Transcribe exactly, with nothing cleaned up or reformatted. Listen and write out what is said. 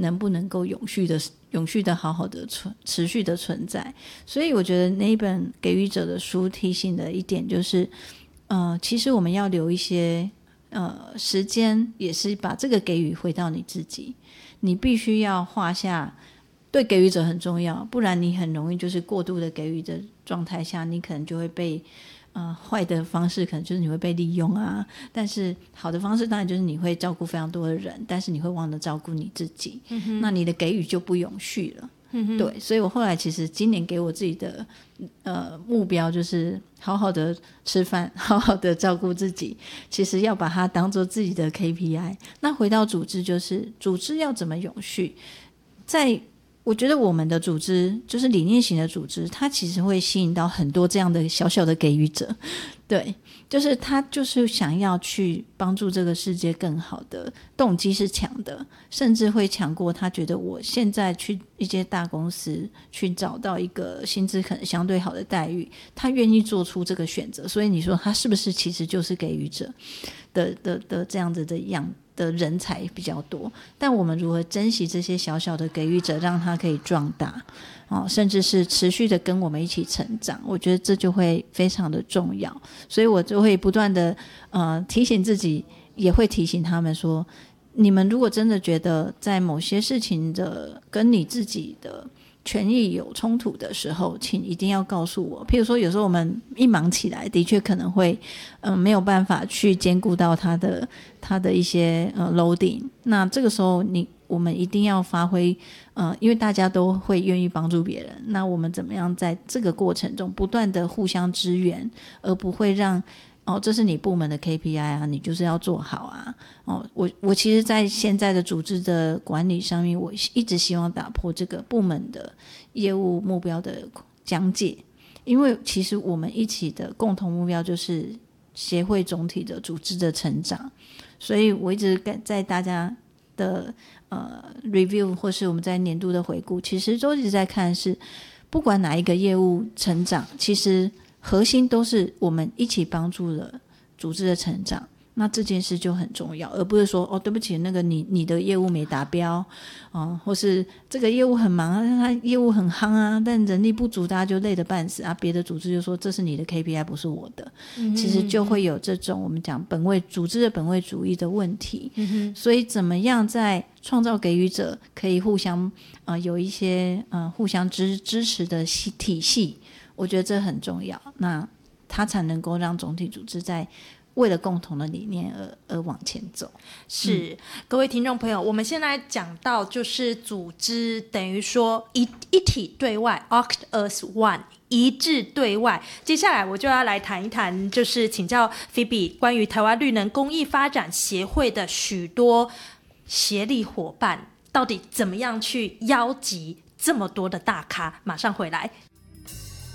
能不能够永续的永续的好好的存持续的存在。所以我觉得那一本给予者的书提醒的一点就是呃，其实我们要留一些呃时间，也是把这个给予回到你自己，你必须要画下，对给予者很重要，不然你很容易就是过度的给予的状态下，你可能就会被呃坏的方式可能就是你会被利用啊，但是好的方式当然就是你会照顾非常多的人，但是你会忘了照顾你自己、嗯、那你的给予就不永续了、嗯、对，所以我后来其实今年给我自己的呃目标就是好好的吃饭，好好的照顾自己，其实要把它当做自己的 K P I。 那回到组织，就是组织要怎么永续，在我觉得我们的组织就是理念型的组织，它其实会吸引到很多这样的小小的给予者，对，就是他就是想要去帮助这个世界更好的动机是强的，甚至会强过他觉得我现在去一些大公司去找到一个薪资可能相对好的待遇，他愿意做出这个选择，所以你说他是不是其实就是给予者的的的这样子的样的人才比较多。但我们如何珍惜这些小小的给予者，让他可以壮大、哦、甚至是持续的跟我们一起成长，我觉得这就会非常的重要。所以我就会不断的呃提醒自己，也会提醒他们说，你们如果真的觉得在某些事情的跟你自己的权益有冲突的时候，请一定要告诉我。譬如说有时候我们一忙起来的确可能会嗯、呃、没有办法去兼顾到他的他的一些呃 loading， 那这个时候你我们一定要发挥呃因为大家都会愿意帮助别人，那我们怎么样在这个过程中不断的互相支援，而不会让哦，这是你部门的 K P I 啊，你就是要做好啊。哦，我我其实在现在的组织的管理上面，我一直希望打破这个部门的业务目标的疆界，因为其实我们一起的共同目标就是协会总体的组织的成长，所以我一直在大家的呃 review 或是我们在年度的回顾，其实都一直在看是不管哪一个业务成长，其实核心都是我们一起帮助了组织的成长，那这件事就很重要，而不是说哦，对不起，那个你你的业务没达标、哦、或是这个业务很忙啊，他业务很夯啊，但人力不足，大家就累得半死啊，别的组织就说这是你的 K P I 不是我的、嗯、其实就会有这种我们讲本位组织的本位主义的问题、嗯、所以怎么样在创造给予者可以互相、呃、有一些、呃、互相 支, 支持的体系，我觉得这很重要，那它才能够让总体组织在为了共同的理念 而, 而往前走。 是、嗯、各位听众朋友，我们现在讲到就是组织等于说 一, 一体对外 act as one， 一致对外。接下来我就要来谈一谈，就是请教 Phoebe 关于台湾绿能公益发展协会的许多协力伙伴到底怎么样去邀集这么多的大咖。马上回来。